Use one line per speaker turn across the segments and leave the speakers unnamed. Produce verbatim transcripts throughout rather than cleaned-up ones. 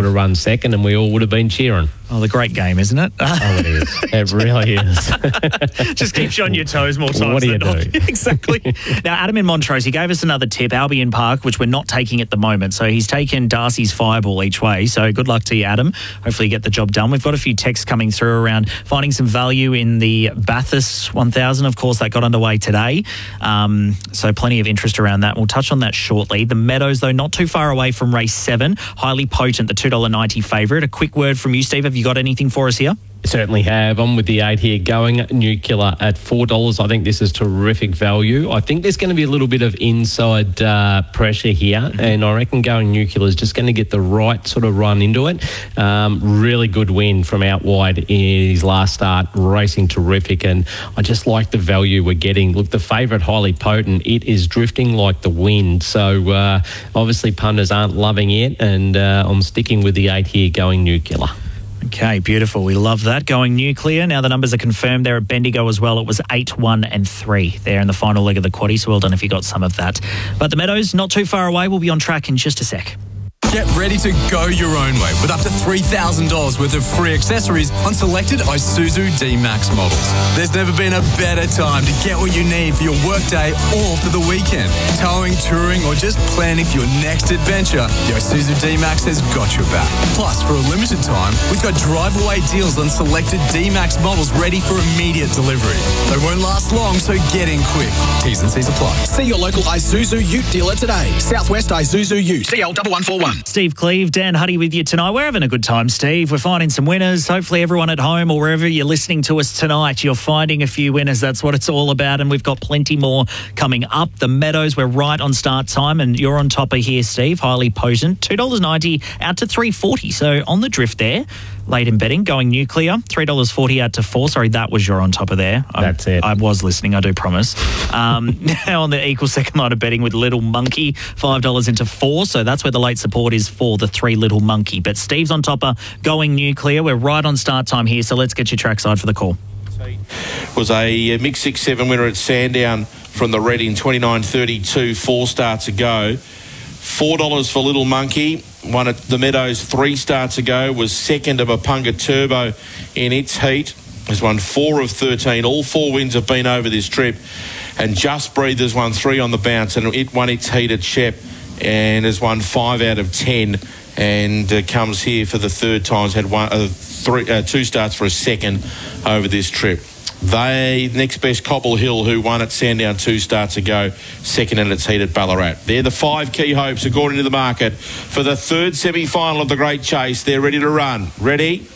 have run second and we all would have been cheering.
Oh, the great game, isn't it?
Oh, it is. It really is.
Just keeps you on your toes more times
What do you
than
do?
not. Exactly. Now, Adam in Montrose, he gave us another tip, Albion Park, which we're not taking at the moment. So he's taken Darcy's Fireball each way. So good luck to you, Adam. Hopefully you get the job done. We've got a few texts coming through around finding some value in the Bathurst one thousand. Of course, that got underway today. Um, so plenty of interest around that. We'll touch on that shortly. The Meadows, though, not too far away from race seven. Highly potent, the two dollars ninety favourite. A quick word from you, Steve. Have you got anything for us here?
Certainly have. I'm with the eight here, Going Nuclear at four dollars. I think this is terrific value. I think there's going to be a little bit of inside uh, pressure here, mm-hmm. and I reckon Going Nuclear is just going to get the right sort of run into it. Um, really good win from out wide in his last start, racing terrific, and I just like the value we're getting. Look, the favourite, Highly Potent, it is drifting like the wind, so uh, obviously punters aren't loving it, and uh, I'm sticking with the eight here, Going Nuclear.
Okay, beautiful. We love that. Going Nuclear. Now the numbers are confirmed there at Bendigo as well. It was eight, one and three there in the final leg of the quaddie, so well done if you got some of that. But the Meadows, not too far away. We'll be on track in just a sec.
Get ready to go your own way with up to three thousand dollars worth of free accessories on selected Isuzu D-Max models. There's never been a better time to get what you need for your workday or for the weekend. Towing, touring, or just planning for your next adventure, the Isuzu D-Max has got your back. Plus, for a limited time, we've got drive-away deals on selected D-Max models ready for immediate delivery. They won't last long, so get in quick. T's and C's apply.
See your local Isuzu Ute dealer today. Southwest Isuzu Ute. C L one one four one.
Steve Cleve, Dan Huddy with you tonight. We're having a good time, Steve. We're finding some winners. Hopefully everyone at home or wherever you're listening to us tonight, you're finding a few winners. That's what it's all about, and we've got plenty more coming up. The Meadows, we're right on start time, and you're on top of here, Steve. Highly Potent. two dollars ninety out to three dollars forty, so on the drift there. Late in betting, Going Nuclear, three dollars forty out to four. Sorry, that was your on top of there.
That's
I,
it.
I was listening, I do promise. Um, now on the equal second line of betting with Little Monkey, five dollars into four. So that's where the late support is for the three Little Monkey. But Steve's on top of Going Nuclear. We're right on start time here, so let's get you trackside for the call.
Was a mixed six seven winner at Sandown from the red in twenty-nine thirty-two, four starts ago. four dollars for Little Monkey. Won at the Meadows three starts ago. Was second of Apunga Turbo in its heat. Has won four of thirteen. All four wins have been over this trip. And Just Breathe has won three on the bounce, and it won its heat at Shep and has won five out of ten. And uh, comes here for the third time. Has had one, uh, three, uh, two starts for a second over this trip. They, next best, Cobble Hill, who won at Sandown two starts ago, second in its heat at Ballarat. They're the five key hopes, according to the market, for the third semi-final of the Great Chase. They're ready to run. Ready?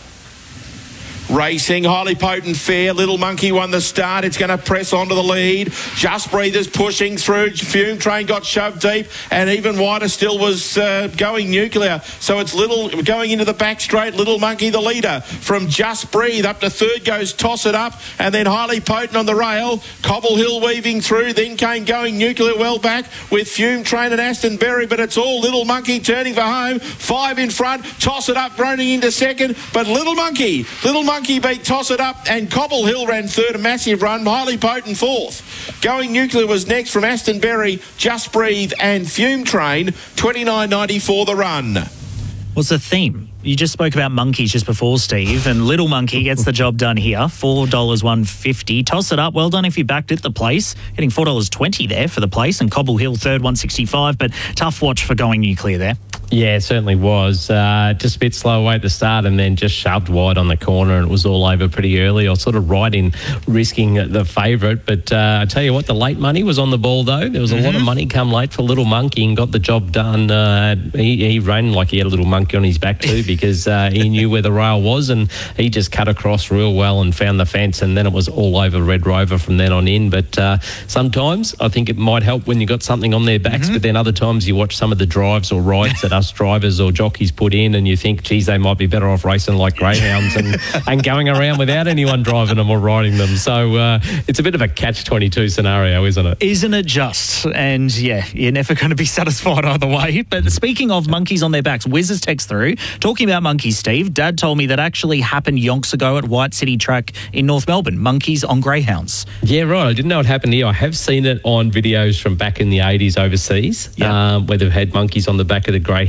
Racing, Highly Potent, fair. Little Monkey won the start. It's going to press onto the lead. Just Breathers pushing through. Fume Train got shoved deep, and even wider still was uh, Going Nuclear. So it's Little going into the back straight. Little Monkey, the leader. From Just Breathe up to third goes Toss It Up, and then Highly Potent on the rail. Cobble Hill weaving through. Then came Going Nuclear well back with Fume Train and Aston Berry, but it's all Little Monkey turning for home. Five in front. Toss It Up running into second, but Little Monkey, Little Monkey beat Toss It Up, and Cobble Hill ran third, a massive run. Highly Potent fourth. Going Nuclear was next from Aston Berry, Just Breathe and Fume Train. twenty-nine ninety-four the run.
What's the theme? You just spoke about monkeys just before, Steve, and Little Monkey gets the job done here. four dollars one fifty. Toss It Up, well done if you backed it, the place. Getting four dollars twenty there for the place, and Cobble Hill third, one sixty-five, but tough watch for Going Nuclear there.
Yeah, it certainly was. Uh, just a bit slow away at the start, and then just shoved wide on the corner, and it was all over pretty early. I was sort of right in risking the favourite, but uh, I tell you what, the late money was on the ball though. There was a mm-hmm. lot of money come late for Little Monkey and got the job done. Uh, he, he ran like he had a little monkey on his back too, because uh, he knew where the rail was, and he just cut across real well and found the fence, and then it was all over Red Rover from then on in. But uh, sometimes I think it might help when you got something on their backs, mm-hmm. but then other times you watch some of the drives or rides that us drivers or jockeys put in, and you think, geez, they might be better off racing like greyhounds and, and going around without anyone driving them or riding them. So uh, it's a bit of a catch twenty-two scenario, isn't it?
Isn't it just? And yeah, you're never going to be satisfied either way. But speaking of monkeys on their backs, Wizz's text through, talking about monkeys, Steve, Dad told me that actually happened yonks ago at White City Track in North Melbourne. Monkeys on greyhounds.
Yeah, right. I didn't know it happened here. I have seen it on videos from back in the eighties overseas,
yeah.
um, where they've had monkeys on the back of the greyhound.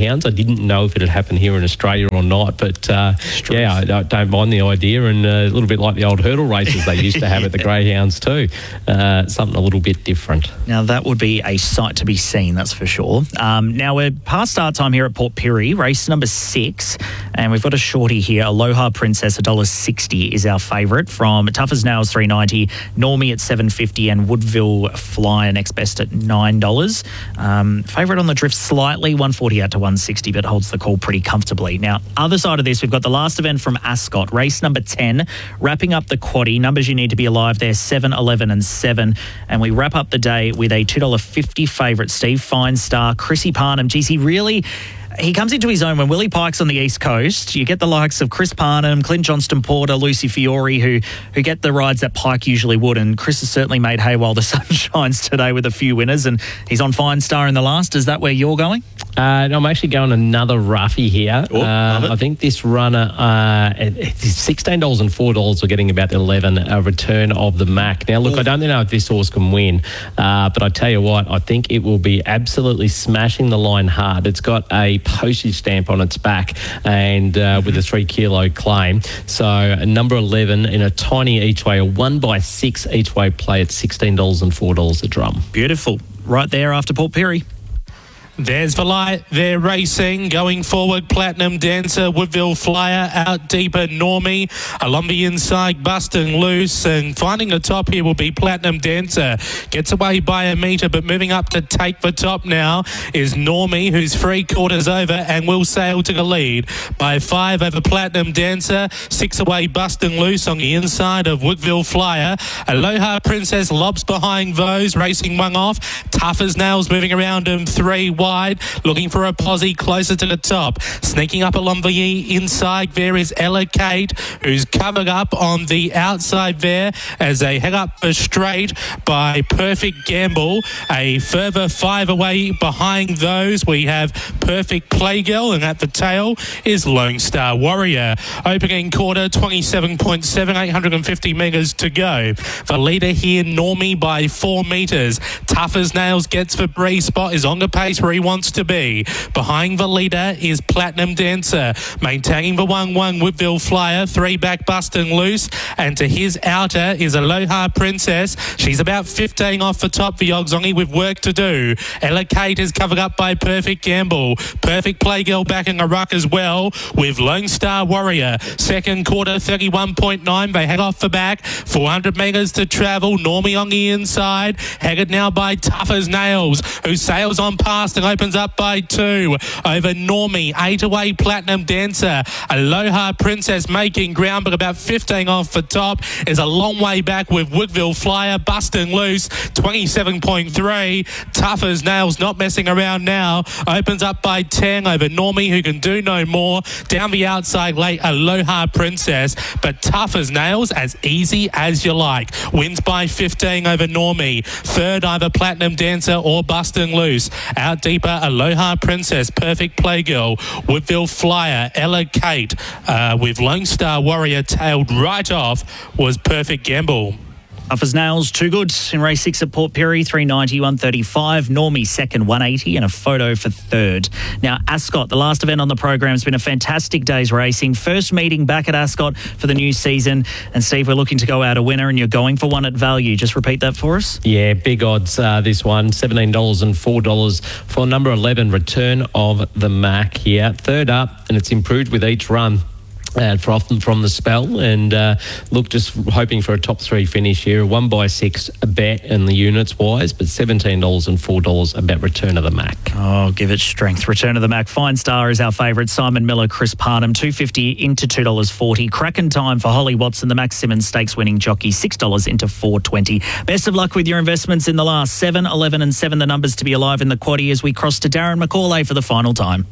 greyhounds. I didn't know if it had happened here in Australia or not, but uh, yeah, I, I don't mind the idea, and uh, a little bit like the old hurdle races they used to have at the greyhounds too. Uh, something a little bit different.
Now, that would be a sight to be seen, that's for sure. Um, now, we're past start time here at Port Pirie, race number six, and we've got a shorty here. Aloha Princess, one dollar sixty is our favourite from Tough as Nails, three dollars ninety, Normie at seven dollars fifty, and Woodville Flyer next best at nine dollars. Um, favourite on the drift slightly, one forty out to one sixty, but holds the call pretty comfortably. Now, other side of this, we've got the last event from Ascot, race number ten, wrapping up the quaddie. Numbers you need to be alive there, seven, eleven and seven. And we wrap up the day with a two dollars fifty favourite, Steve Finestar, Chrissy Parnham. Geez, he really... He comes into his own when Willie Pike's on the East Coast. You get the likes of Chris Parnham, Clint Johnston Porter, Lucy Fiore, who who get the rides that Pike usually would. And Chris has certainly made hay while the sun shines today with a few winners. And he's on Fine Star in the last. Is that where you're going?
Uh, no, I'm actually going another roughie here.
Oh,
uh, I think this runner, uh, it's sixteen dollars and four dollars. We're getting about eleven, a return of the Mac. Now, look, I don't know if this horse can win, uh, but I tell you what, I think it will be absolutely smashing the line hard. It's got a postage stamp on its back and uh, mm-hmm. with a three kilo claim. So number eleven in a tiny each way, a one by six each way play at sixteen dollars and four dollars a drum.
Beautiful. Right there after Port Pirie.
There's the light, they're racing, going forward, Platinum Dancer, Woodville Flyer, out deeper, Normie, along the inside, busting loose, and finding the top here will be Platinum Dancer. Gets away by a metre, but moving up to take the top now is Normie, who's three quarters over and will sail to the lead by five over Platinum Dancer, six away, busting loose on the inside of Woodville Flyer. Aloha Princess lobs behind those, racing one off. Tough as Nails moving around him, three wide, looking for a posse closer to the top. Sneaking up along the inside there is Ella Kate, who's covered up on the outside there as they head up the straight by Perfect Gamble. A further five away behind those, we have Perfect Playgirl, and at the tail is Lone Star Warrior. Opening quarter, twenty-seven point seven, eight hundred fifty metres to go. The leader here, Normie, by four metres. Tough as Nails gets the breeze spot, is on the pace where he wants to be. Behind the leader is Platinum Dancer, maintaining the one one Woodville Flyer, three back busting loose, and to his outer is Aloha Princess. She's about fifteen off the top for Yogsongi with work to do. Ella Kate is covered up by Perfect Gamble. Perfect Playgirl back in a ruck as well with Lone Star Warrior. Second quarter, thirty-one point nine. They head off the back. four hundred metres to travel. Normie on the inside, headed now by Tough as Nails, who sails on past and opens up by two over Normie. Eight away, Platinum Dancer. Aloha Princess making ground, but about fifteen off the top is a long way back with Woodville Flyer busting loose. twenty-seven point three. Tough as Nails not messing around now. Opens up by ten over Normie, who can do no more. Down the outside late, Aloha Princess, but Tough as Nails as easy as you like. Wins by fifteen over Normie. Third, either Platinum Dancer or busting loose. Out deeper, Aloha Princess, Perfect Playgirl, Woodville Flyer, Ella Kate, uh, with Lone Star Warrior tailed right off was Perfect Gamble.
Tough as Nails, too good in race six at Port Pirie, three ninety, one thirty-five. Normie second, one eighty, and a photo for third. Now, Ascot, the last event on the program, has been a fantastic day's racing. First meeting back at Ascot for the new season. And Steve, we're looking to go out a winner, and you're going for one at value. Just repeat that for us.
Yeah, big odds uh, this one, seventeen dollars and four dollars for number eleven, Return of the Mac here. Third up, and it's improved with each run. Uh, from, from the spell, and uh, look, just hoping for a top three finish here. One by six a bet in the units wise, but seventeen dollars and four dollars a bet Return of the Mac.
Oh, give it strength. Return of the Mac. Fine Star is our favourite. Simon Miller, Chris Parnham, two fifty into two dollars forty. Cracking time for Holly Watson, the Max Simmons Stakes winning jockey, six dollars into four twenty. Best of luck with your investments in the last seven, eleven and seven, the numbers to be alive in the quaddie as we cross to Darren McCauley for the final time.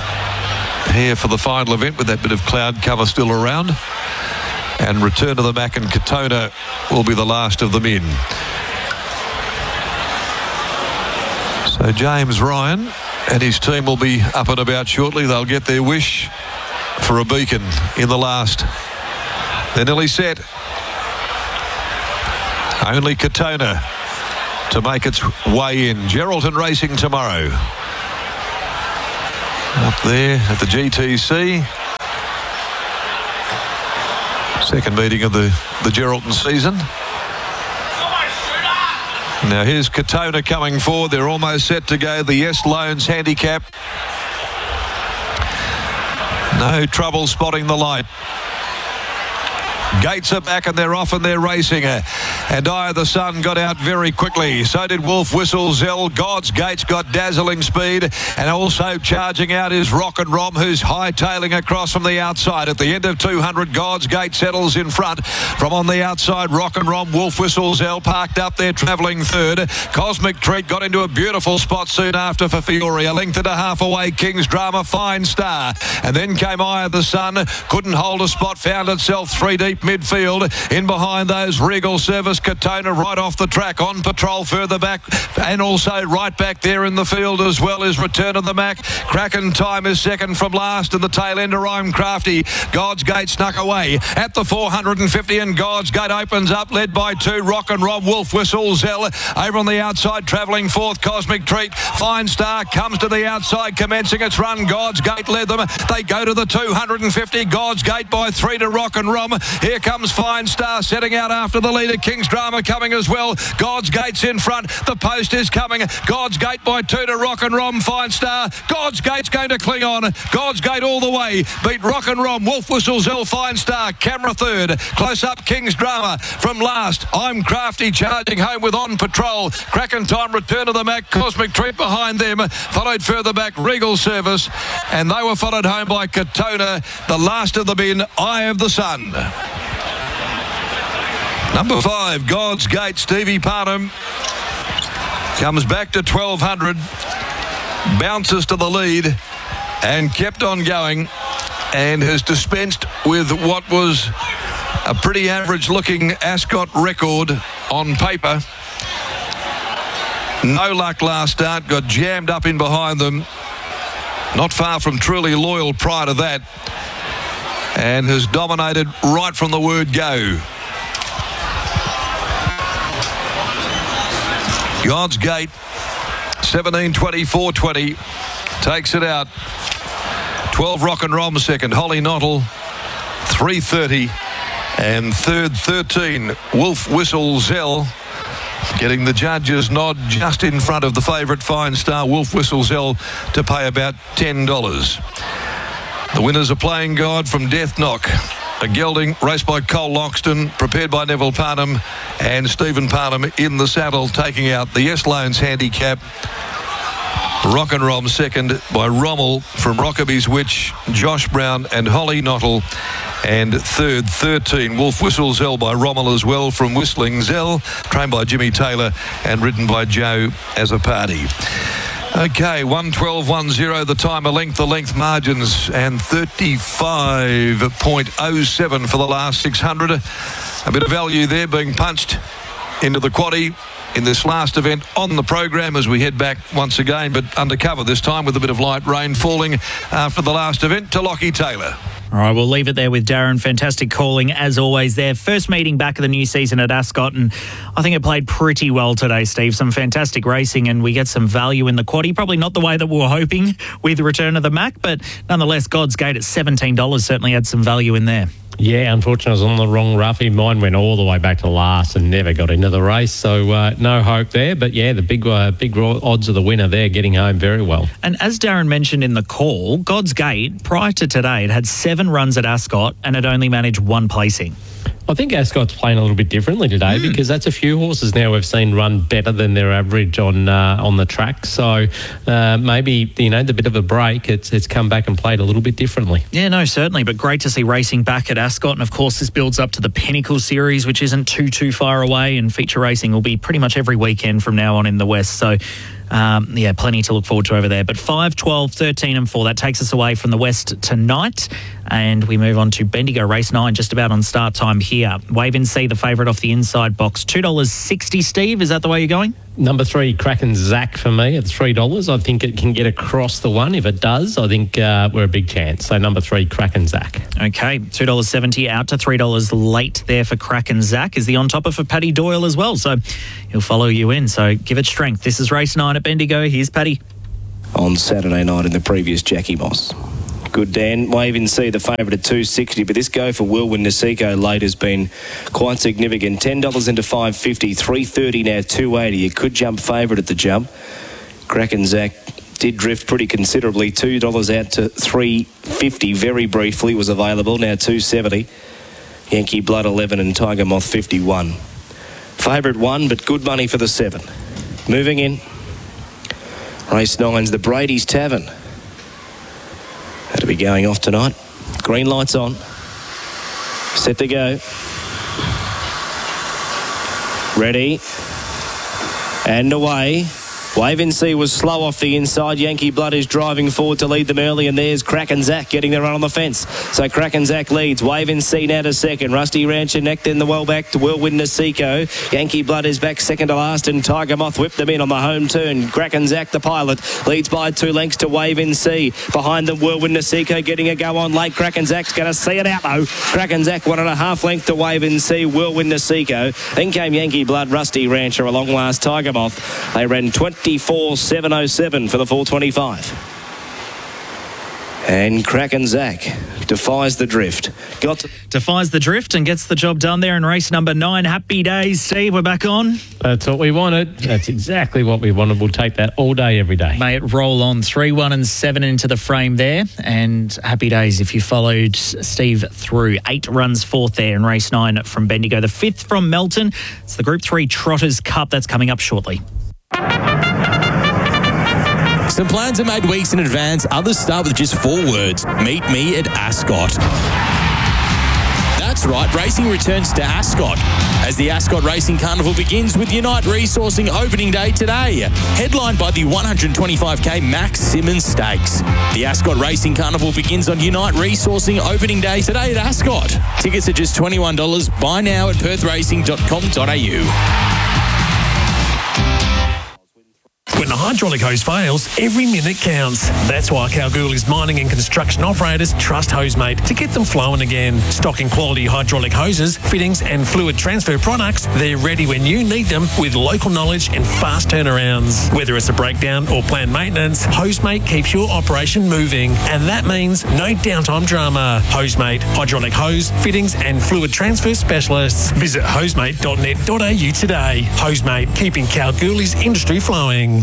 Here for the final event with that bit of cloud cover still around, and Return of the Mac and Katona will be the last of them in. So James Ryan and his team will be up and about shortly. They'll get their wish for a beacon in the last. They're nearly set. Only Katona to make its way in. Geraldton racing tomorrow. up there at the G T C. Second meeting of the, the Geraldton season. Now here's Katona coming forward. They're almost set to go. The Yes Loans handicap. No trouble spotting the light. Gates are back and they're off and they're racing. And Eye of the Sun got out very quickly. So did Wolf Whistle Zell. God's Gates got dazzling speed. And also charging out is Rock and Rom, who's hightailing across from the outside. At the end of two hundred, God's Gate settles in front. From on the outside, Rock and Rom, Wolf Whistle Zell parked up there, travelling third. Cosmic Treat got into a beautiful spot soon after for Fiore. A length and a half away, King's Drama, Fine Star. And then came Eye of the Sun. Couldn't hold a spot, found itself three deep midfield. In behind those, Regal Service, Katona right off the track, on patrol further back, and also right back there in the field as well as Return of the Mac. Kraken Time is second from last, and the tail ender, I'm Crafty. God's Gate snuck away at the four hundred fifty, and God's Gate opens up, led by two, Rock and Rob, Wolf Whistle Zell. Over on the outside, travelling fourth, Cosmic Treat. Fine Star comes to the outside, commencing its run. God's Gate led them. They go to the two hundred fifty. God's Gate by three to Rock and Rom. Here comes Fine Star setting out after the leader. King's Drama coming as well. God's Gate's in front. The post is coming. God's Gate by two to Rock and Rom. Fine Star. God's Gate's going to cling on. God's Gate all the way. Beat Rock and Rom. Wolf Whistle Zell. Fine Star. Camera third. Close up King's Drama. From last, I'm Crafty charging home with On Patrol. Kraken Time, Return of the Mac. Cosmic Treat behind them. Followed further back, Regal Service. And they were followed home by Katona. The last of them in, Eye of the Sun. Number five, God's Gate, Stevie Parnham, comes back to twelve hundred, bounces to the lead and kept on going, and has dispensed with what was a pretty average-looking Ascot record on paper. No luck last start, got jammed up in behind them, not far from Truly Loyal prior to that, and has dominated right from the word go. God's Gate, seventeen twenty-four twenty, takes it out. twelve Rock and Rom second, Holly Nottle, three thirty, and third thirteen, Wolf Whistle Zell, getting the judges' nod just in front of the favourite Fine Star, Wolf Whistle Zell, to pay about ten dollars. The winners are Playing God from Death Knock. A gelding raced by Cole Loxton, prepared by Neville Parnham, and Stephen Parnham in the saddle, taking out the Yes Loans handicap. Rock and Rom second by Rommel from Rockaby's Witch, Josh Brown and Holly Nottle. And third, thirteen, Wolf Whistle Zell by Rommel as well from Whistling Zell, trained by Jimmy Taylor and ridden by Joe as a party. Okay, one twelve one zero the time, a length, the length margins, and thirty-five point oh seven for the last six hundred. A bit of value there being punched into the quaddie in this last event on the program as we head back once again, but undercover this time with a bit of light rain falling after the last event to Lockie Taylor.
All right, we'll leave it there with Darren. Fantastic calling, as always, there. First meeting back of the new season at Ascot, and I think it played pretty well today, Steve. Some fantastic racing, and we get some value in the quaddie. Probably not the way that we were hoping with Return of the Mac, but nonetheless, God's Gate at seventeen dollars certainly had some value in there.
Yeah, unfortunately, I was on the wrong roughy. Mine went all the way back to last and never got into the race, so uh, no hope there. But yeah, the big uh, big odds of the winner there, getting home very well.
And as Darren mentioned in the call, God's Gate, prior to today, it had seven runs at Ascot and it only managed one placing.
I think Ascot's playing a little bit differently today mm. because that's a few horses now we've seen run better than their average on uh, on the track. So uh, maybe, you know, the bit of a break, it's it's come back and played a little bit differently.
Yeah, no, certainly. But great to see racing back at Ascot. And of course, this builds up to the Pinnacle Series, which isn't too, too far away. And feature racing will be pretty much every weekend from now on in the West. So Um, yeah, plenty to look forward to over there. But five, twelve, thirteen and four, that takes us away from the West tonight. And we move on to Bendigo Race nine, just about on start time here. Wave and See, the favourite off the inside box. two dollars sixty, Steve. Is that the way you're going?
Number three, Kraken Zach for me at three dollars. I think it can get across the one. If it does, I think uh, we're a big chance. So number three, Kraken Zach.
Okay, two dollars seventy out to three dollars late there for Kraken Zach. Is the on topper for Paddy Doyle as well. So he'll follow you in. So give it strength. This is race nine at Bendigo. Here's Paddy.
on Saturday night in the previous Jackie Moss. Good, Dan. Wave in C, the favourite at two sixty, but this go for Wilwin Nasiko late has been quite significant. ten dollars into five fifty, three thirty now, two eighty. It could jump favourite at the jump. Kraken Zach did drift pretty considerably. two dollars out to three fifty very briefly was available, now two seventy. Yankee Blood eleven and Tiger Moth fifty-one. Favourite one, but good money for the seven. Moving in. Race nine's the Brady's Tavern. That'll be going off tonight. Green lights on. Set to go. Ready. And away. Wave in C was slow off the inside. Yankee Blood is driving forward to lead them early, and there's Kraken Zach getting the run on the fence. So Kraken Zach leads. Wave in C now to second. Rusty Rancher necked in the well back to Wilwin Nasiko. Yankee Blood is back second to last, and Tiger Moth whipped them in on the home turn. Kraken Zach, the pilot, leads by two lengths to Wave in C. Behind them, Wilwin Nasiko getting a go on late. Kraken Zach's going to see it out though. Kraken Zach one and a half length to Wave in C. Wilwin Nasiko. Then came Yankee Blood, Rusty Rancher along last. Tiger Moth. They ran twenty-four seven oh seven for the four twenty-five. And Kraken Zach defies the drift. Got to-
Defies the drift and gets the job done there in race number nine. Happy days, Steve. We're back on.
That's what we wanted. That's exactly what we wanted. We'll take that all day, every day.
May it roll on. three, one and seven into the frame there. And happy days if you followed Steve through. Eight runs fourth there in race nine from Bendigo. The fifth from Melton. It's the Group three Trotters Cup. That's coming up shortly.
Some plans are made weeks in advance. Others start with just four words. Meet me at Ascot. That's right, racing returns to Ascot as the Ascot Racing Carnival begins with Unite Resourcing opening day today, headlined by the one hundred twenty-five k Max Simmons Stakes. The Ascot Racing Carnival begins on Unite Resourcing opening day today at Ascot. Tickets are just twenty-one dollars. Buy now at perth racing dot com dot a u.
When the hydraulic hose fails, every minute counts. That's why Kalgoorlie's mining and construction operators trust Hosemate to get them flowing again. Stocking quality hydraulic hoses, fittings and fluid transfer products, they're ready when you need them with local knowledge and fast turnarounds. Whether it's a breakdown or planned maintenance, Hosemate keeps your operation moving. And that means no downtime drama. Hosemate, hydraulic hose, fittings and fluid transfer specialists. Visit hosemate dot net dot a u today. Hosemate, keeping Kalgoorlie's industry flowing.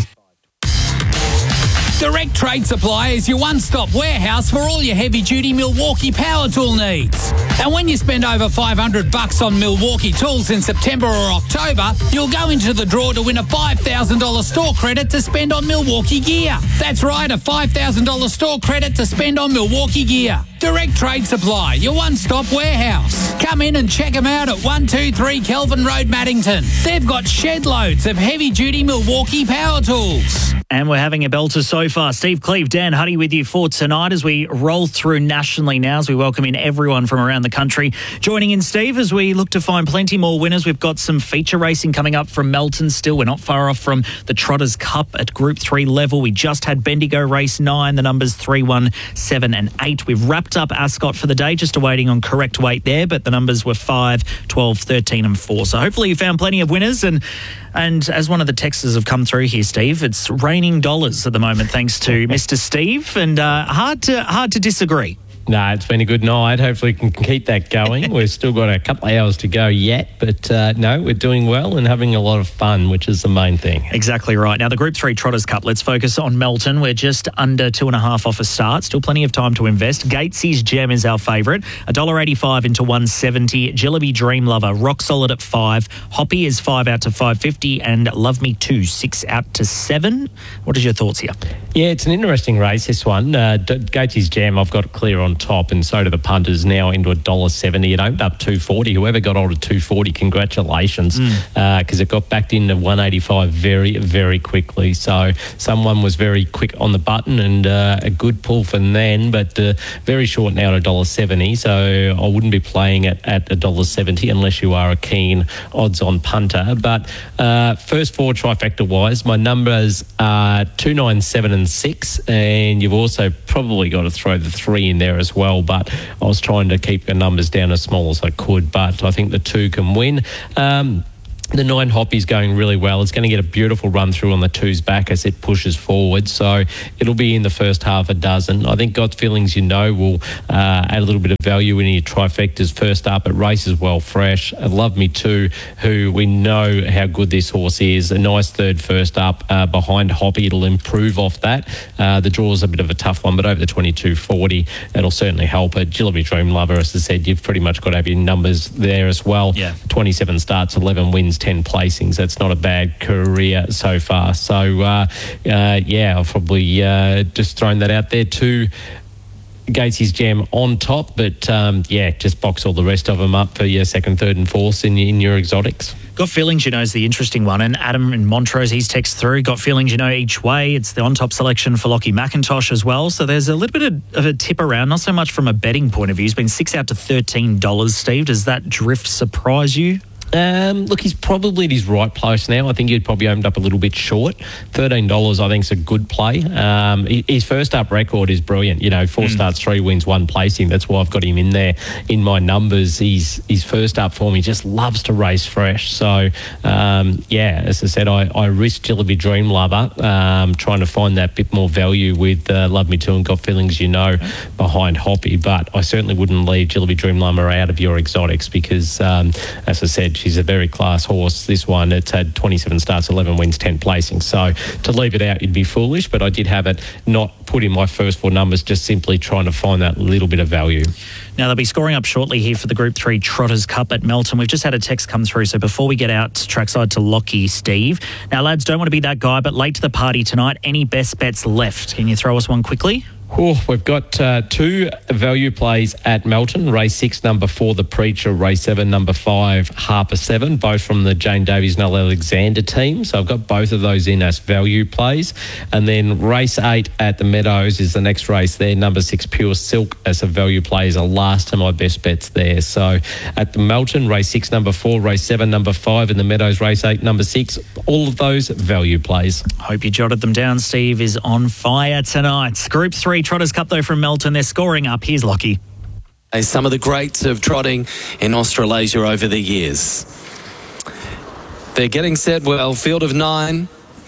Direct Trade Supply is your one-stop warehouse for all your heavy-duty Milwaukee power tool needs. And when you spend over five hundred bucks on Milwaukee tools in September or October, you'll go into the draw to win a five thousand dollars store credit to spend on Milwaukee gear. That's right, a five thousand dollars store credit to spend on Milwaukee gear. Direct Trade Supply, your one-stop warehouse. Come in and check them out at one two three Kelvin Road, Maddington. They've got shed loads of heavy-duty Milwaukee power tools.
And we're having a belter so far. Steve Cleve, Dan Huddy with you for tonight as we roll through nationally now, as we welcome in everyone from around the country. Joining in, Steve, as we look to find plenty more winners. We've got some feature racing coming up from Melton still. We're not far off from the Trotters Cup at Group three level. We just had Bendigo Race nine, the numbers three, one, seven and eight. We've wrapped up Ascot for the day, just awaiting on correct weight there, but the numbers were five, twelve, thirteen and four. So hopefully you found plenty of winners. And And as one of the texters have come through here, Steve, it's raining dollars at the moment, thanks to Mister Steve, and uh, hard to hard to disagree.
No, it's been a good night. Hopefully we can keep that going. We've still got a couple of hours to go yet, but uh, no, we're doing well and having a lot of fun, which is the main thing.
Exactly right. Now, the Group three Trotters Cup, let's focus on Melton. We're just under two and a half off a start. Still plenty of time to invest. Gatesy's Gem is our favourite. one dollar eighty-five into one seventy. Jillaby Dream Lover, rock solid at five. Hoppy is five out to five fifty. And Love Me two, six out to seven. What are your thoughts here?
Yeah, it's an interesting race, this one. Uh, Gatesy's Gem, I've got clear on top, and so do the punters now into one dollar seventy. It opened up two forty. Whoever got on to two forty, congratulations, because mm. uh, it got backed into one eighty-five very, very quickly. So someone was very quick on the button, and uh, a good pull from then, but uh, very short now at one dollar seventy. So I wouldn't be playing it at one dollar seventy unless you are a keen odds-on punter. But uh, first four trifecta-wise, my numbers are two, nine, seven and six, and you've also probably got to throw the three in there as well, but I was trying to keep the numbers down as small as I could, but I think the two can win. Um, The nine Hoppy's going really well. It's going to get a beautiful run through on the two's back as it pushes forward. So it'll be in the first half a dozen. I think Got Feelings You Know will uh, add a little bit of value in your trifectas. First up, it races well fresh. Love Me Too, who we know how good this horse is. A nice third first up uh, behind Hoppy. It'll improve off that. Uh, the draw's a bit of a tough one, but over the twenty-two forty, it'll certainly help it. Jillaby Dream Lover, as I said, you've pretty much got to have your numbers there as well.
Yeah.
twenty-seven starts, eleven wins, ten placings. That's not a bad career so far. So, uh, uh, yeah, I've probably uh, just thrown that out there too. Gatesy's Gem on top, but um, yeah, just box all the rest of them up for your second, third and fourth in, in your exotics.
Got Feelings You Know is the interesting one. And Adam in Montrose, he's text through. Got Feelings You Know each way. It's the on-top selection for Lockie McIntosh as well. So there's a little bit of, of a tip around, not so much from a betting point of view. It's been six out to thirteen dollars, Steve. Does that drift surprise you?
Um, look, he's probably at his right place now. I think he'd probably opened up a little bit short. thirteen dollars I think is a good play. Um, his first up record is brilliant. You know, four mm. starts, three wins, one placing. That's why I've got him in there in my numbers. He's his first up form. He just loves to race fresh. So, um, yeah, as I said, I, I risked Jillaby Dream Lover, um, trying to find that bit more value with uh, Love Me Too and Got Feelings You Know behind Hoppy. But I certainly wouldn't leave Jillaby Dream Lover out of your exotics because, um, as I said, she's a very class horse. This one, it's had twenty-seven starts, eleven wins, ten placings. So to leave it out, you'd be foolish. But I did have it not put in my first four numbers, just simply trying to find that little bit of value.
Now, they'll be scoring up shortly here for the Group three Trotters Cup at Melton. We've just had a text come through, so before we get out trackside to Lockie, Steve. Now, lads, don't want to be that guy, but late to the party tonight, any best bets left? Can you throw us one quickly?
Oh, we've got uh, two value plays at Melton. Race six, number four, The Preacher. Race seven, number five, Harper Seven, both from the Jane Davies Noel Alexander team. So I've got both of those in as value plays. And then race eight at the Meadows is the next race there. Number six, Pure Silk, as a value play, is the last of my best bets there. So at the Melton, race six, number four, race seven, number five, in the Meadows, race eight, number six, all of those value plays.
Hope you jotted them down. Steve is on fire tonight. Group three Trotters Cup, though, from Melton. They're scoring up. Here's Lockie.
Some of the greats of trotting in Australasia over the years. They're getting set well. Field of nine.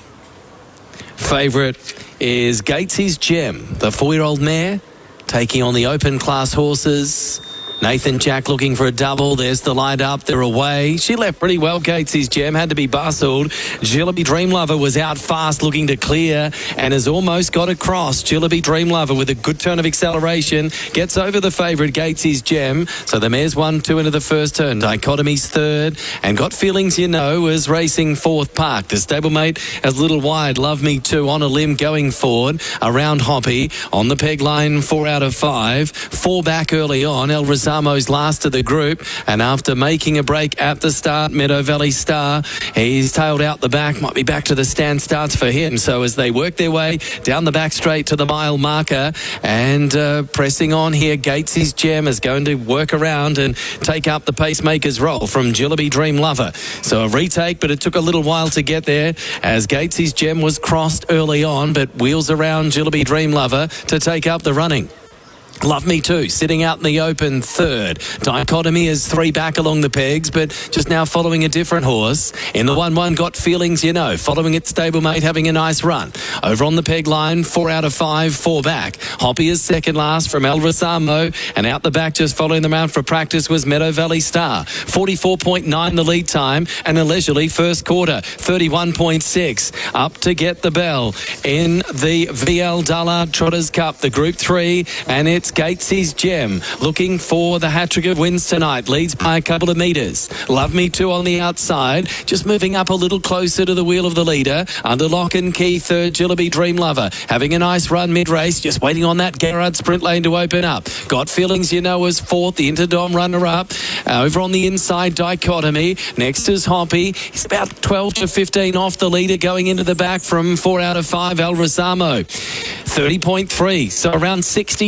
Favourite is Gatesy's Gem, the four-year-old mare, taking on the open class horses. Nathan Jack looking for a double. There's the light up. They're away. She left pretty well, Gatesy's Gem. Had to be bustled. Jillaby Dream Lover was out fast looking to clear and has almost got across. Jillaby Dream Lover with a good turn of acceleration. Gets over the favourite, Gatesy's Gem. So the mare's one, two into the first turn. Dichotomy's third. And Got Feelings You Know is racing fourth. Park. The stablemate is a little wide. Love Me Too on a limb going forward. Around Hoppy. On the peg line, four out of five. Four back early on. El Samo's last of the group, and after making a break at the start, Meadow Valley Star, he's tailed out the back, might be back to the stand starts for him. So as they work their way down the back straight to the mile marker and uh, pressing on here, Gatesy's Gem is going to work around and take up the pacemaker's role from Jillaby Dream Lover. So a retake, but it took a little while to get there as Gatesy's Gem was crossed early on, but wheels around Jillaby Dream Lover to take up the running. Love Me Too, sitting out in the open third. Dichotomy is three back along the pegs, but just now following a different horse. In the one one, Got Feelings You Know, following its stablemate, having a nice run. Over on the peg line, four out of five, four back. Hoppy is second last from El Rosamo, and out the back, just following them around for practice, was Meadow Valley Star. forty-four point nine the lead time, and a leisurely first quarter. thirty-one point six, up to get the bell in the V L Dullard Trotters Cup, the Group three, and it's Gatesy's Gem looking for the hat-trick of wins tonight. Leads by a couple of metres. Love Me Too on the outside, just moving up a little closer to the wheel of the leader. Under lock and key, third, Jillaby Dream Lover, having a nice run mid-race, just waiting on that Gerard sprint lane to open up. Got Feelings You Know is fourth, the Interdom runner-up. Uh, over on the inside, Dichotomy. Next is Hoppy. He's about twelve to fifteen off the leader, going into the back from four out of five, El Rosamo. thirty point three, so around sixty-two for the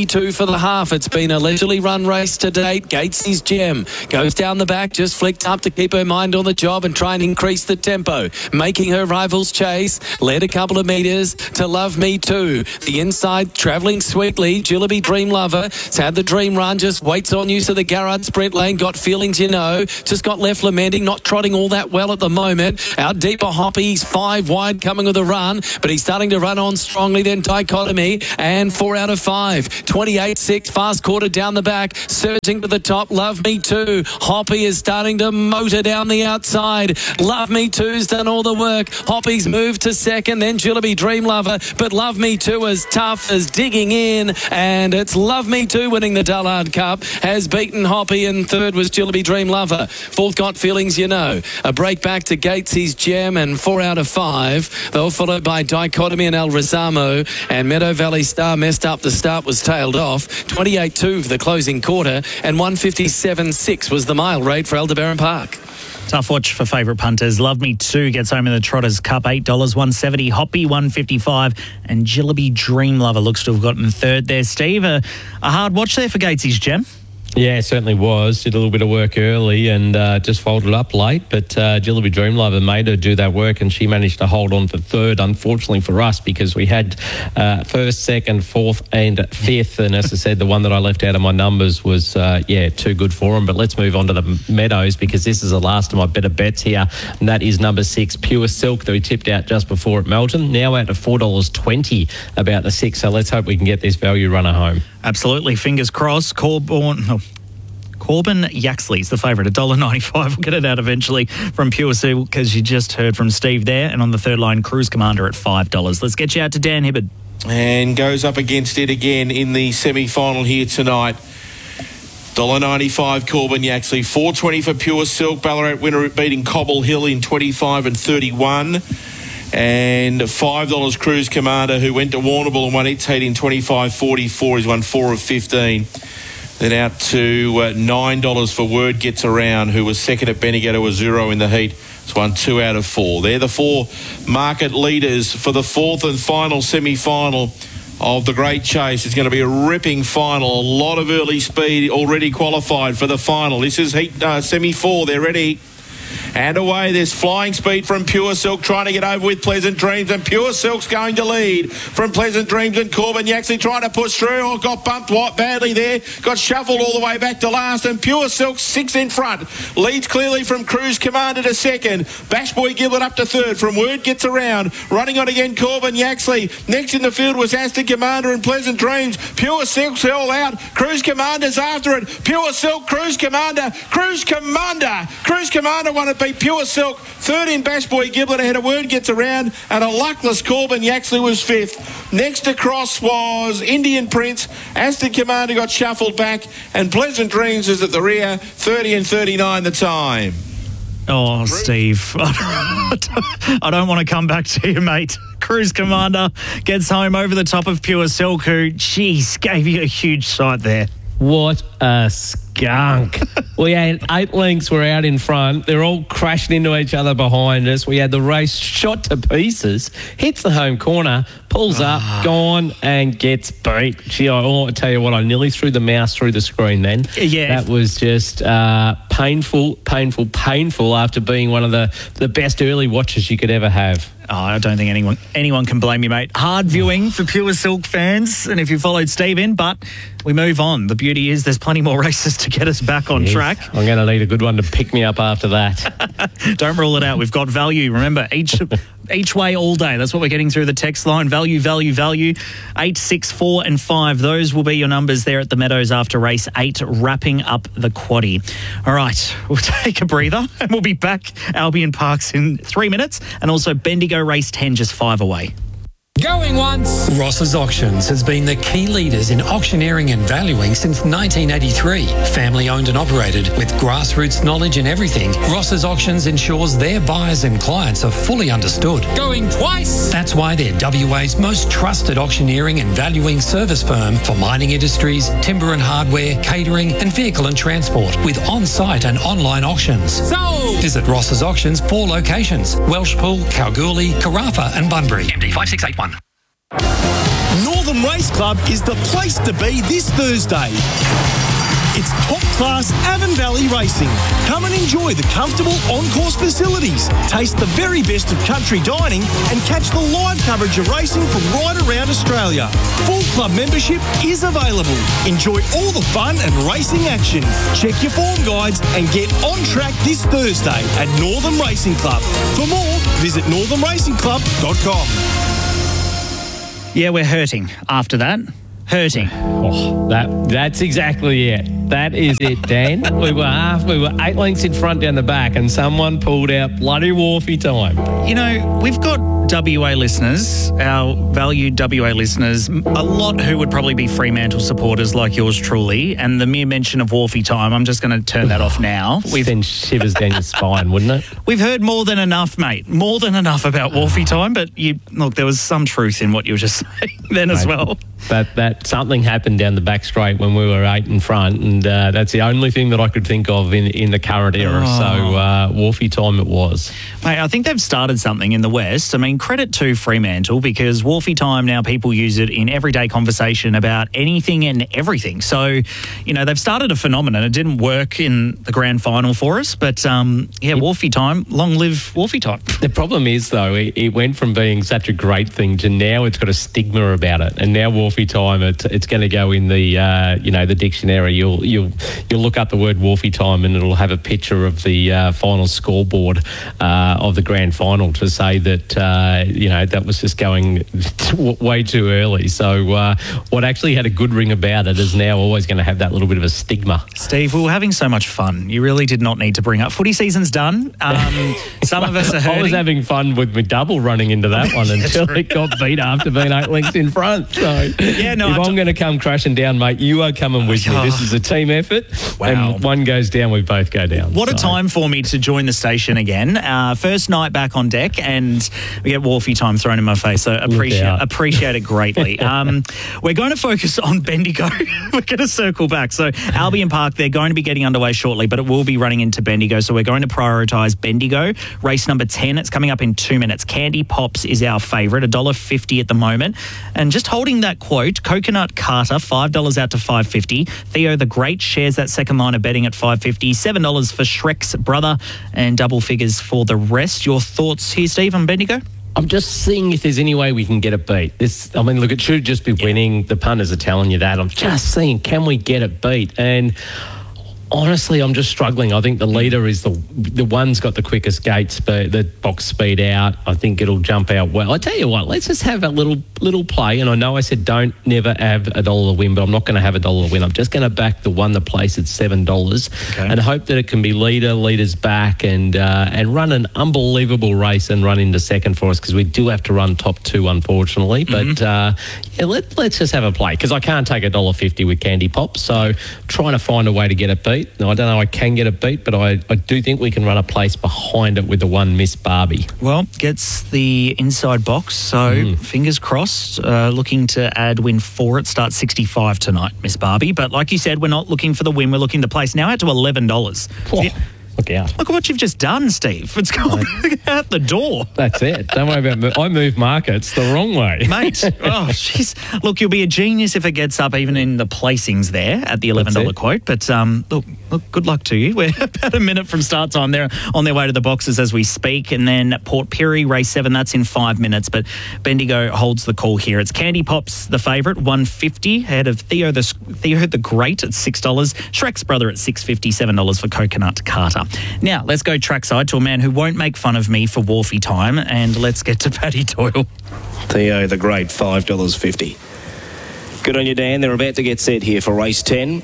the half. It's been a leisurely run race to date. Gatesy's Gem goes down the back, just flicked up to keep her mind on the job and try and increase the tempo, making her rivals chase. Led a couple of metres to Love Me Too. The inside travelling sweetly. Jillaby Dream Lover has had the dream run, just waits on you. So the Garrard sprint lane got feelings, you know. Just got left lamenting, not trotting all that well at the moment. Out deeper Hoppy, he's five wide coming with a run, but he's starting to run on strongly. Then Dichotomy and four out of five. twenty-eight six, fast quarter down the back, surging to the top. Love Me Too. Hoppy is starting to motor down the outside. Love Me Too's done all the work. Hoppy's moved to second, then Jillaby Dream Lover, but Love Me Too is tough as digging in, and it's Love Me Too winning the Dullard Cup, has beaten Hoppy, and third was Jillaby Dream Lover. Fourth Got Feelings, you know. A break back to Gatesy's Gem and four out of five. They were followed by Dichotomy and El Rizamo, and Meadow Valley Star messed up. The start was tailed off. twenty-eight two for the closing quarter, and one fifty-seven six was the mile rate for Aldebaran Park.
Tough watch for favourite punters. Love Me Too gets home in the Trotters Cup, eight dollars, one seventy. Hoppy, one fifty-five. And Jillaby Dream Lover looks to have gotten third there. Steve, a, a hard watch there for Gatesy's Gem.
Yeah, it certainly was. Did a little bit of work early and uh, just folded up late. But uh, Jillaby Dream Lover made her do that work, and she managed to hold on for third, unfortunately for us, because we had uh, first, second, fourth and fifth. And as I said, the one that I left out of my numbers was, uh, yeah, too good for them. But let's move on to the Meadows, because this is the last of my better bets here. And that is number six, Pure Silk, that we tipped out just before at Melton. Now out to four dollars twenty about the six. So let's hope we can get this value runner home.
Absolutely. Fingers crossed. Corborn... Oh. Corbin Yaxley's the favourite, one dollar ninety-five. We'll get it out eventually from Pure Silk, because you just heard from Steve there. And on the third line, Cruise Commander at five dollars. Let's get you out to Dan Hibbard.
And goes up against it again in the semi-final here tonight. one dollar ninety-five Corbin Yaxley, four twenty for Pure Silk. Ballarat winner beating Cobble Hill in twenty-five and thirty-one. And five dollars Cruise Commander, who went to Warrnambool and won its heat in twenty-five forty-four. He's won four of fifteen. Then out to uh, nine dollars for Word Gets Around, who was second at Bendigo to a zero in the heat. It's won two out of four. They're the four market leaders for the fourth and final semi-final of the Great Chase. It's going to be a ripping final. A lot of early speed already qualified for the final. This is heat uh, semi-four. They're ready. And away, there's flying speed from Pure Silk, trying to get over with Pleasant Dreams, and Pure Silk's going to lead from Pleasant Dreams, and Corbin Yaxley trying to push through. Oh, got bumped badly there, got shuffled all the way back to last, and Pure Silk six in front. Leads clearly from Cruise Commander to second. Bash Boy Giblet up to third. From Word Gets Around, running on again Corbin Yaxley. Next in the field was Aston Commander and Pleasant Dreams. Pure Silk's all out. Cruise Commander's after it. Pure Silk, Cruise Commander, Cruise Commander. Cruise Commander won it. Beat Pure Silk. Third in Bash Boy Giblet ahead of Word Gets Around, and a luckless Corbin Yaxley was fifth. Next across was Indian Prince. Aston Commander got shuffled back, and Pleasant Dreams is at the rear. thirty and thirty-nine the time.
Oh, Steve, I don't want to come back to you, mate. Cruise Commander gets home over the top of Pure Silk, who, geez, gave you a huge sight there.
What a skunk. We had eight lengths were out in front. They're all crashing into each other behind us. We had the race shot to pieces, hits the home corner, pulls up, gone, and gets beat. Gee, I want to tell you what, I nearly threw the mouse through the screen then.
Yeah.
That was just uh, painful, painful, painful after being one of the, the best early watches you could ever have.
Oh, I don't think anyone anyone can blame you, mate. Hard viewing for Pure Silk fans, and if you followed Steve in, but we move on. The beauty is there's plenty more races to get us back on
yes.
track.
I'm going to need a good one to pick me up after that.
Don't rule it out. We've got value. Remember, each each way all day. That's what we're getting through the text line. Value, value, value. Eight, six, four, and five. Those will be your numbers there at the Meadows after race eight, wrapping up the quaddie. All right, we'll take a breather, and we'll be back Albion Parks in three minutes, and also Bendigo race ten, just five away.
Going once.
Ross's Auctions has been the key leaders in auctioneering and valuing since nineteen eighty-three. Family owned and operated with grassroots knowledge in everything, Ross's Auctions ensures their buyers and clients are fully understood.
Going twice.
That's why they're W A's most trusted auctioneering and valuing service firm for mining industries, timber and hardware, catering and vehicle and transport with on-site and online auctions.
So
visit Ross's Auctions, four locations: Welshpool, Kalgoorlie, Carafa and Bunbury. M D five six eight one.
Northern
Northern Race Club is the place to be this Thursday. It's top-class Avon Valley Racing. Come and enjoy the comfortable on-course facilities, taste the very best of country dining, and catch the live coverage of racing from right around Australia. Full club membership is available. Enjoy all the fun and racing action. Check your form guides and get on track this Thursday at Northern Racing Club. For more, visit northern racing club dot com.
Yeah, we're hurting after that. Hurting.
Oh, that that's exactly it. That is it, Dan. We were half, we were eight lengths in front down the back, and someone pulled out bloody Wharfie time.
You know, we've got W A listeners, our valued W A listeners, a lot who would probably be Fremantle supporters like yours truly, and the mere mention of Wharfie time, I'm just going to turn that off now.
We've sent shivers down your spine, wouldn't it?
We've heard more than enough, mate. More than enough about Wharfie time, but you look, there was some truth in what you were just saying then as
Mate,
well.
That that something happened down the back straight when we were eight in front, and uh, that's the only thing that I could think of in in the current era.
Oh.
So uh, Wharfie time it was.
Mate, I think they've started something in the West. I mean, credit to Fremantle, because Wharfie time now people use it in everyday conversation about anything and everything. So, you know, they've started a phenomenon. It didn't work in the grand final for us, but um, yeah, Wharfie time, long live Wharfie time.
The problem is, though, it, it went from being such a great thing to now it's got a stigma about it, and now Wharfie time it, it's going to go in the uh, you know the dictionary. You'll you'll you'll look up the word Wharfie time and it'll have a picture of the uh, final scoreboard uh, of the grand final to say that uh, you know that was just going way too early. So uh, what actually had a good ring about it is now always going to have that little bit of a stigma.
Steve, we were having so much fun. You really did not need to bring up. Footy season's done. Um, some of us are hurting.
I was having fun with my double running into that one until it got beat after being eight lengths in front. So
yeah, no,
if I'm, I'm going to come crashing down, mate, you are coming with me. This is a team effort.
Wow.
And one goes down, we both go down.
What
so.
a time for me to join the station again. Uh, first night back on deck, and we get Wharfie time thrown in my face. So appreciate appreciate it greatly. um, we're going to focus on Bendigo. We're going to circle back. So Albion Park, they're going to be getting underway shortly, but it will be running into Bendigo. So we're going to prioritise Bendigo. Race number ten, it's coming up in two minutes. Candy Pops is our favourite, one dollar fifty at the moment. And just holding that quote, Coconut Carter, five dollars out to five dollars fifty. Theo the Great shares that second line of betting at five dollars fifty. seven dollars for Shrek's brother, and double figures for the rest. Your thoughts here, Steve, on Bendigo?
I'm just seeing if there's any way we can get it beat. This, I mean, look, it should just be winning. The punters are telling you that. I'm just seeing, can we get it beat? And honestly, I'm just struggling. I think the leader is the the one's got the quickest gate speed, the box speed out. I think it'll jump out well. I tell you what, let's just have a little little play. And I know I said don't never have a dollar to win, but I'm not going to have a dollar to win. I'm just going to back the one that place at seven dollars okay. and hope that it can be leader, leaders back, and uh, and run an unbelievable race and run into second for us, because we do have to run top two, unfortunately. Mm-hmm. But uh, yeah, let, let's just have a play, because I can't take a dollar fifty with Candy Pop. So trying to find a way to get it beat. Now, I don't know I can get it beat, but I, I do think we can run a place behind it with the one Miss Barbie.
Well, gets the inside box, so mm. fingers crossed. Uh, looking to add win four. It starts sixty-five tonight, Miss Barbie. But like you said, we're not looking for the win, we're looking to place. Now out to eleven dollars.
Oh. Yeah. Look out.
Look at what you've just done, Steve. It's going out the door.
That's it. Don't worry about it. I move markets the wrong way.
Mate, oh, jeez. Look, you'll be a genius if it gets up even in the placings there at the eleven dollars quote. But um, look, look, good luck to you. We're about a minute from start time. They're on their way to the boxes as we speak. And then Port Pirie, race seven, that's in five minutes. But Bendigo holds the call here. It's Candy Pops, the favourite, one fifty, ahead of Theo the, Theo the Great at six dollars. Shrek's brother at six fifty, seven dollars for Coconut Carter. Now, let's go trackside to a man who won't make fun of me for Wharfie time, and let's get to Paddy Doyle.
Theo the Great, five dollars fifty. Good on you, Dan. They're about to get set here for race ten.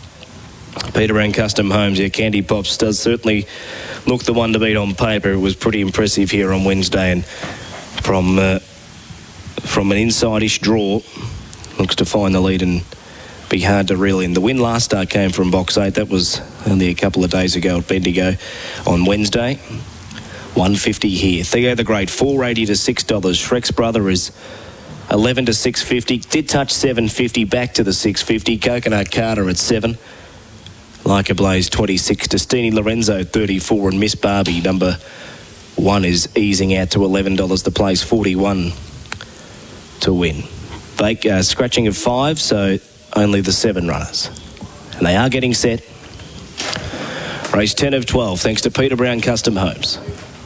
Peter Wren Custom Homes, yeah, Candy Pops does certainly look the one to beat on paper. It was pretty impressive here on Wednesday, and from, uh, from an inside-ish draw, looks to find the lead and be hard to reel in. The win last start came from box eight. That was only a couple of days ago at Bendigo on Wednesday. one fifty here. Theo the Great, four eighty to six dollars. Shrek's brother is eleven to six fifty. Did touch seven fifty, back to the six fifty. Coconut Carter at seven. Like a Blaze, twenty-six. Destini Lorenzo, thirty-four. And Miss Barbie, number one, is easing out to eleven dollars. The place, forty-one to win. bake, uh, scratching of five, so only the seven runners. And they are getting set. Race ten of twelve, thanks to Peter Brown Custom Homes.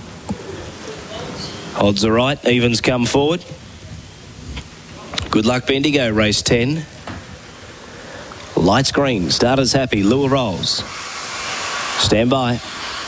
Odds are right, evens come forward. Good luck, Bendigo, race ten. Lights green, starters happy, lure rolls. Stand by.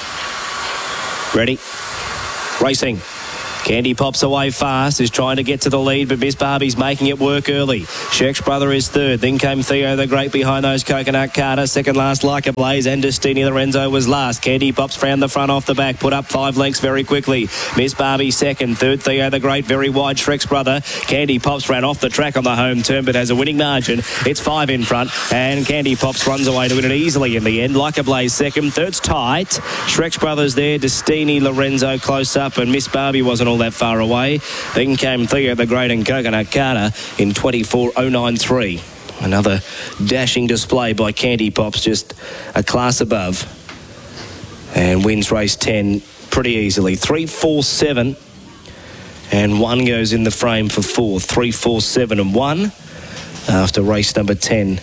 Ready. Racing. Candy pops away fast, is trying to get to the lead, but Miss Barbie's making it work early. Shrek's brother is third. Then came Theo the Great behind those Coconut Carter. Second last, Like a Blaze, and Destiny Lorenzo was last. Candy pops round the front off the back, put up five lengths very quickly. Miss Barbie second. Third, Theo the Great, very wide. Shrek's brother. Candy pops ran off the track on the home turn, but has a winning margin. It's five in front, and Candy pops runs away to win it easily in the end. Like a Blaze second. Third's tight. Shrek's brothers there. Destiny Lorenzo close up, and Miss Barbie wasn't all that far away. Then came Theo the Great and Coconut Carter in twenty-four oh nine three. Another dashing display by Candy Pops, just a class above, and wins race ten pretty easily. three four seven, and one goes in the frame for fourth. three four seven and one after race number ten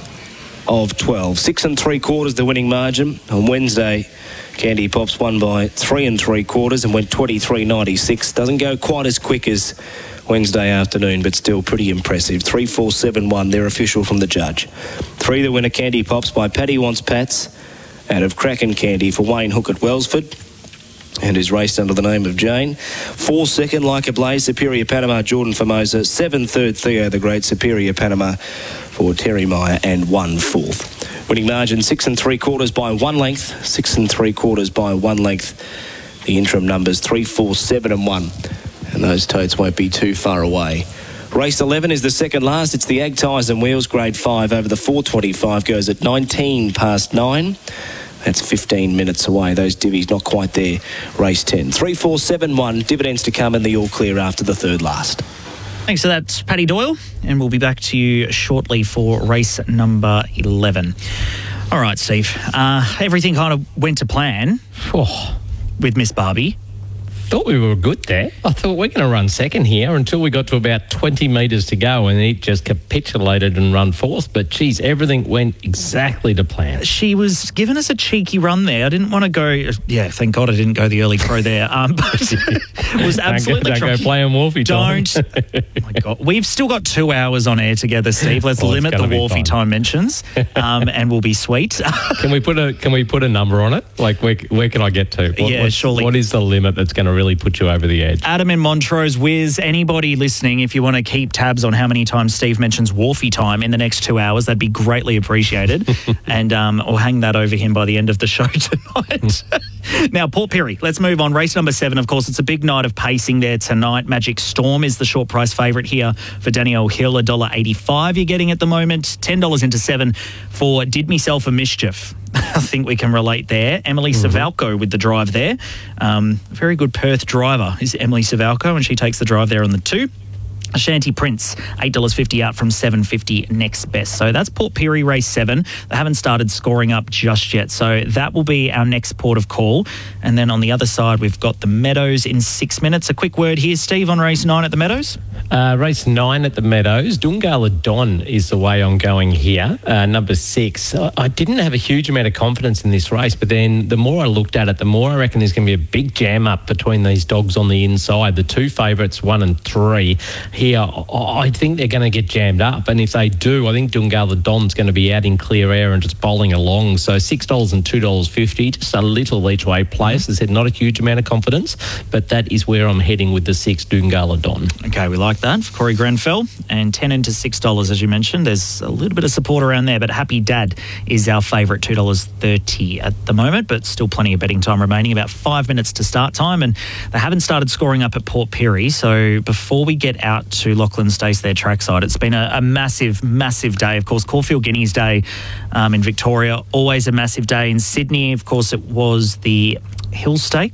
of twelve. Six and three quarters the winning margin. On Wednesday, Candy Pops won by three and three quarters and went twenty-three ninety-six. Doesn't go quite as quick as Wednesday afternoon, but still pretty impressive. three four seven one, their official from the judge. Three the winner, Candy Pops by Paddy Wants Pats out of Kraken Candy for Wayne Hook at Wellsford, and is raced under the name of Jane. Four second, Like a Blaze, Superior Panama, Jordan Formosa. Seven third, Theo the Great, Superior Panama for Terry Meyer, and one fourth. Winning margin six and three quarters by one length. Six and three quarters by one length. The interim numbers three, four, seven, and one, and those totes won't be too far away. Race eleven is the second last. It's the Ag Tyres and Wheels Grade five over the four twenty-five. Goes at nineteen past nine. That's fifteen minutes away. Those divvies not quite there. Race ten. three, four, seven, one. Dividends to come in the all clear after the third last.
Thanks for that, Paddy Doyle. And we'll be back to you shortly for race number eleven. All right, Steve. Uh, everything kind of went to plan
oh.
with Miss Barbie.
Thought we were good there. I thought we're going to run second here until we got to about twenty metres to go, and he just capitulated and run fourth. But, geez, everything went exactly to plan.
She was giving us a cheeky run there. I didn't want to go... Yeah, thank God I didn't go the early pro there. Um, but it was absolutely...
Don't go, don't go play on Wolfie time.
Don't. Oh, my God. We've still got two hours on air together, Steve. Let's oh, limit the Wolfie time mentions, um, and we'll be sweet.
Can we put a Can we put a number on it? Like, where, where can I get to? What,
yeah, surely.
What is the limit that's going to really put you over the edge?
Adam in Montrose, Wiz, anybody listening, if you want to keep tabs on how many times Steve mentions Wolfie time in the next two hours, that'd be greatly appreciated. and um, I'll hang that over him by the end of the show tonight. Now, Port Pirie, let's move on. Race number seven, of course, it's a big night of pacing there tonight. Magic Storm is the short price favourite here for Danielle Hill, one dollar eighty-five you're getting at the moment. ten dollars into seven for Did Meself a Mischief. I think we can relate there. Emily mm-hmm. Savalco with the drive there. Um, very good Perth driver is Emily Savalco, and she takes the drive there on the two. Ashanti Prince, eight dollars fifty out from seven dollars fifty next best. So that's Port Pirie race seven. They haven't started scoring up just yet. So that will be our next port of call. And then on the other side, we've got the Meadows in six minutes. A quick word here, Steve, on race nine at the Meadows.
Uh, race nine at the Meadows. Dungala Don is the way I'm going here. Uh, number six. I didn't have a huge amount of confidence in this race, but then the more I looked at it, the more I reckon there's going to be a big jam up between these dogs on the inside. The two favourites, one and three. Here, I think they're going to get jammed up, and if they do, I think Dungala Don's going to be out in clear air and just bowling along. So six dollars and two dollars fifty, just a little each way place. As I said, not a huge amount of confidence, but that is where I'm heading with the six Dungala Don.
Okay, we like that for Corey Grenfell, and ten into six dollars as you mentioned. There's a little bit of support around there, but Happy Dad is our favourite, two dollars thirty at the moment, but still plenty of betting time remaining. About five minutes to start time, and they haven't started scoring up at Port Pirie. So before we get out to Lachlan Stace, their trackside, it's been a, a massive, massive day. Of course, Caulfield Guineas Day um, in Victoria, always a massive day. In Sydney, of course, it was the Hill Stakes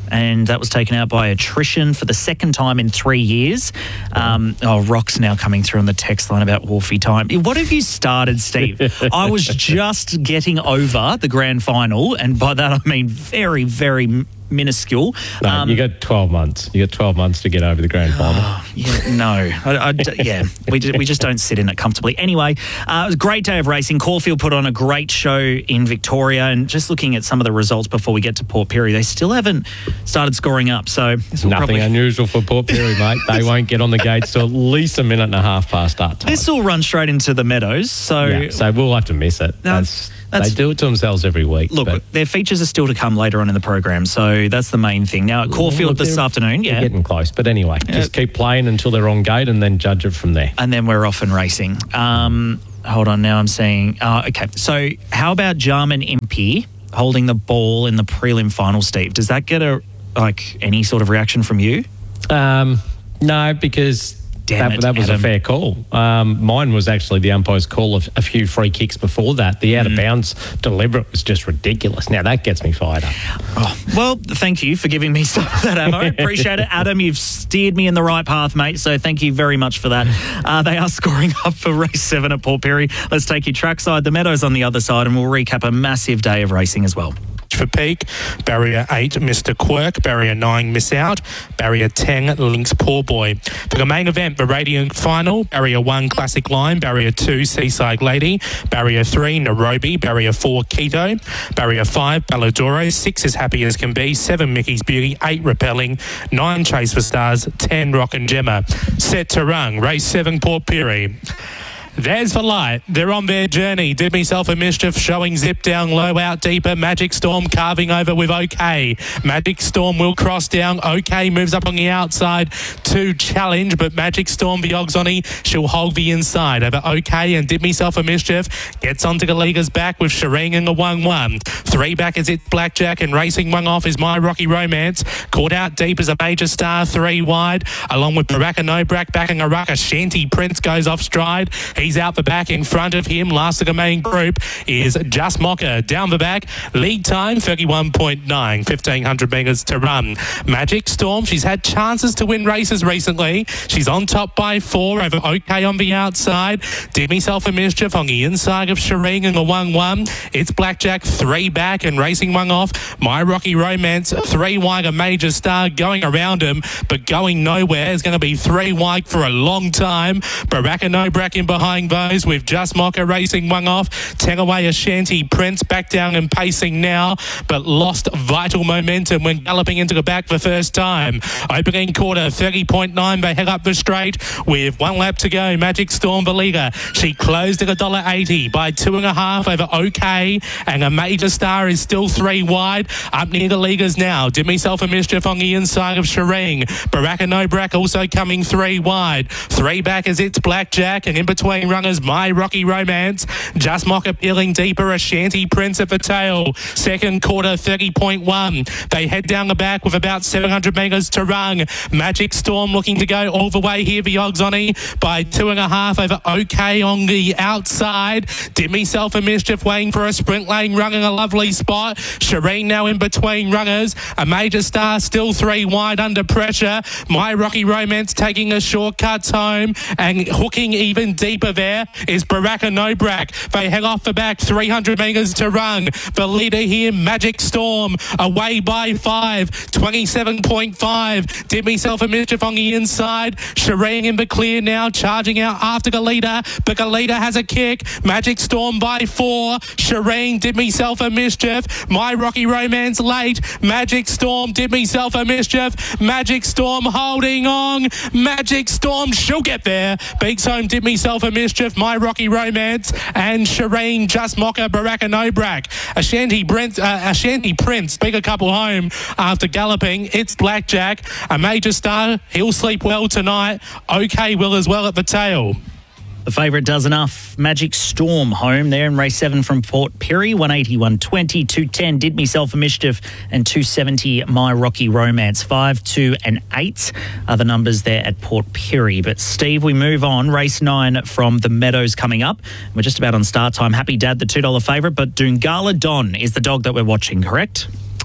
and that was taken out by attrition for the second time in three years. Um, oh, Rock's now coming through on the text line about Wolfie time. What have you started, Steve? I was just getting over the grand final, and by that I mean very, very minuscule.
No,
um,
you got twelve months. You got twelve months to get over the grand final.
yeah, no, I, I, yeah, we just, we just don't sit in it comfortably. Anyway, uh, it was a great day of racing. Caulfield put on a great show in Victoria, and just looking at some of the results before we get to Port Pirie, they still haven't started scoring up. So this will
Nothing
probably...
unusual for Port Pirie, mate. They won't get on the gates till at least a minute and a half past start time.
This will run straight into the Meadows. So,
yeah, so we'll have to miss it.
No,
That's,
that's-
they do it to themselves every week.
Look,
but
their features are still to come later on in the program, so that's the main thing. Now at Caulfield
Look,
this
they're-
afternoon,
they're
yeah,
getting close. But anyway, just keep playing until they're on gate and then judge it from there.
and then we're off and racing. Um, hold on, now I'm saying, uh, okay, so how about Jarman Impey holding the ball in the prelim final, Steve? Does that get a like any sort of reaction from you?
Um, no, because
Damn
that,
it,
that was
Adam.
a fair call. Um, mine was actually the umpire's call of a few free kicks before that. The out of bounds deliberate was just ridiculous. Now that gets me fired up.
Oh, well, thank you for giving me some of that ammo. Appreciate it. Adam, you've steered me in the right path, mate, so thank you very much for that. Uh, they are scoring up for race seven at Port Pirie. Let's take you trackside, the Meadows on the other side, and we'll recap a massive day of racing as well.
For peak, barrier eight, Mister Quirk, barrier nine, Miss Out, barrier ten, Lynx Poor Boy. For the main event, the Radiant Final, barrier one, Classic Line, barrier two, Seaside Lady, barrier three, Nairobi, barrier four, Keto, barrier five, Balladoro, six is Happy as Can Be, seven, Mickey's Beauty, eight, Repelling, nine, Chase for Stars, ten, Rock and Gemma. Set to run, race seven, Port Pirie. There's the light. They're on their journey. Did myself a mischief, showing zip down low, out deeper. Magic Storm carving over with OK. Magic Storm will cross down. OK moves up on the outside to challenge, but Magic Storm, the Oxoni, she'll hold the inside over OK, and Did myself a mischief gets onto the leader's back with Shireen in the one one. Three back is it Blackjack, and racing one off is My Rocky Romance. Caught out deep as a Major Star, three wide, along with Baraka Nobrak backing a ruck. A Shanty Prince goes off stride. He's out the back. In front of him, last of the main group, is Just Mocker. Down the back, lead time thirty-one point nine, fifteen hundred metres to run. Magic Storm, she's had chances to win races recently. She's on top by four over OK on the outside. Did myself a mischief on the inside of Shireen in the one one. It's Blackjack, three back, and racing one off. My Rocky Romance, three wide, a Major Star going around him, but going nowhere. Is going to be three wide for a long time. Baraka Nobrak in behind those with Just Mocker racing one off. Ten away a Shanty Prince, back down and pacing now, but lost vital momentum when galloping into the back the first time. Opening quarter, thirty point nine, they head up the straight with one lap to go. Magic Storm the leader. She closed at one dollar eighty by two and a half over OK, and a Major Star is still three wide. Up near the leaders now. Did myself a mischief on the inside of Shireen. Baraka Nobrak also coming three wide. Three back as it's Blackjack, and in between runners, My Rocky Romance. Just Mocker peeling deeper, a Shanty Prince at the tail. Second quarter, thirty point one. They head down the back with about seven hundred metres to run. Magic Storm looking to go all the way here, the Oxoni, by two and a half over OK on the outside. Did myself a mischief, waiting for a sprint lane, running a lovely spot. Shireen now in between runners. A Major Star still three wide under pressure. My Rocky Romance taking a shortcut home, and hooking even deeper there is Baraka Nobrak. They head off the back, three hundred metres to run. The leader here, Magic Storm, away by five, twenty-seven point five. Did myself a mischief on the inside. Shireen in the clear now, charging out after the leader, but the leader has a kick. Magic Storm by four. Shireen, Did myself a mischief. My Rocky Romance late. Magic Storm, Did myself a mischief. Magic Storm holding on. Magic Storm, she'll get there. Beaks home, Did myself a mischief. My Rocky Romance, and Shireen, Just Mocker, Baraka Nobrak. Ashanti Brent, uh, Ashanti Prince, big a couple home after galloping. It's Blackjack, a Major Star. He'll sleep well tonight. OK will as well at the tail.
The favourite does enough. Magic Storm home there in race seven from Port Pirie. one eighty, one twenty, two ten, Did myself a mischief, and two seventy, My Rocky Romance. Five, two, and eight are the numbers there at Port Pirie. But Steve, we move on. Race nine from the Meadows coming up. We're just about on start time. Happy Dad, the two dollar favourite, but Doongala Don is the dog that we're watching, correct?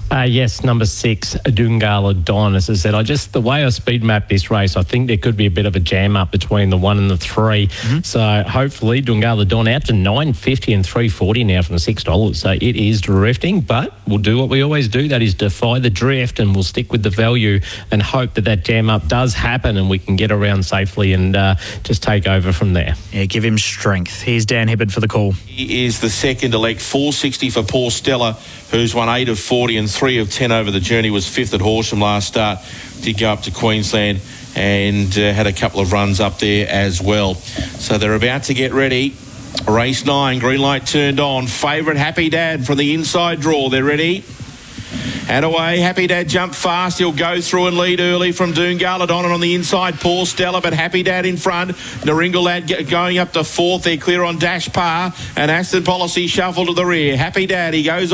Uh, yes, number six, Dungala Don. As I said, I just, the way I speed map this race, I think there could be a bit of a jam up between the one and the three. Mm-hmm. So hopefully Dungala Don out to nine fifty and three forty now from six dollars. So it is drifting, but we'll do what we always do. That is defy the drift, and we'll stick with the value and hope that that jam up does happen and we can get around safely and uh, just take over from there.
Yeah, give him strength. Here's Dan Hibbard for the call.
He is the second elect, four sixty for Paul Stella, who's won eight of forty and three of ten over the journey, was fifth at Horsham last start, did go up to Queensland and uh, had a couple of runs up there as well. So they're about to get ready. Race nine, green light turned on. Favourite Happy Dad from the inside draw. They're ready. And away, Happy Dad jumped fast. He'll go through and lead early from Doongala Don, and on the inside, Paul Stella, but Happy Dad in front. Naringal Lad going up to fourth. They're clear on Dash Par, and Aston Policy shuffle to the rear. Happy Dad, he goes